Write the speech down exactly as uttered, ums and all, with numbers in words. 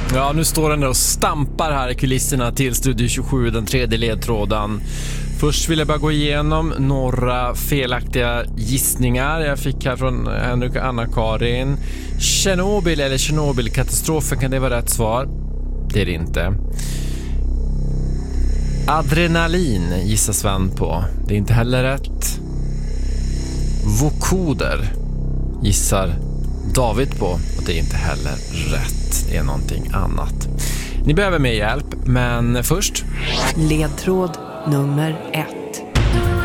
Ja, nu står den där och stampar här i kulisserna till Studio tjugosju, den tredje ledtråden. Först vill jag bara gå igenom några felaktiga gissningar jag fick här från Henrik och Anna-Karin. Tjernobyl eller Tjernobylkatastrofen, kan det vara rätt svar? Det är det inte. Adrenalin gissar Sven på. Det är inte heller rätt. Vokoder gissar David på, och det är inte heller rätt. Det är någonting annat. Ni behöver mer hjälp, men först... Ledtråd nummer ett.